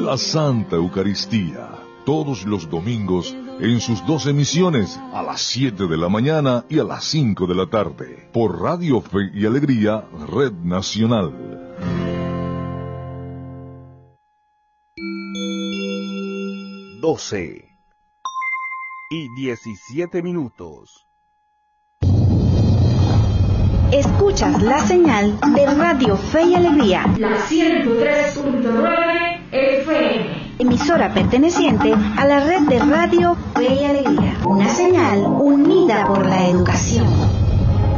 la Santa Eucaristía, todos los domingos en sus dos emisiones, a las 7 de la mañana y a las 5 de la tarde, por Radio Fe y Alegría, Red Nacional. 12:17. Escuchas la señal de Radio Fe y Alegría, la 103.9 FM, emisora perteneciente a la red de Radio Fe y Alegría, una señal unida por la educación.